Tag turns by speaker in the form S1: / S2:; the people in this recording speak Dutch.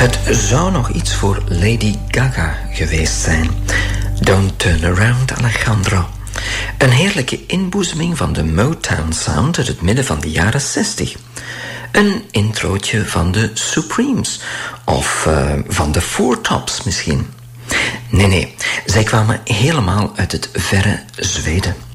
S1: Het zou nog iets voor Lady Gaga geweest zijn. Don't Turn Around, Alejandro. Een heerlijke inboezeming van de Motown sound uit het midden van de jaren 60. Een introotje van de Supremes. Of van de Four Tops misschien. Nee, zij kwamen helemaal uit het verre Zweden.